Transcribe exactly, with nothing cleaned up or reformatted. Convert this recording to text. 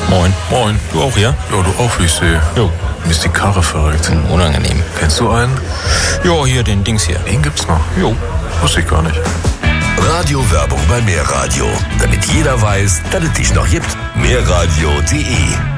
Moin. Moin. Du auch hier? Ja, du auch, wie ich sehe. Jo. Mir ist die Karre verrückt. Hm, unangenehm. Kennst du einen? Jo, hier, den Dings hier. Den gibt's noch. Jo. Wusste ich gar nicht. Radiowerbung bei Mehrradio. Damit jeder weiß, dass es dich noch gibt. Mehrradio punkt de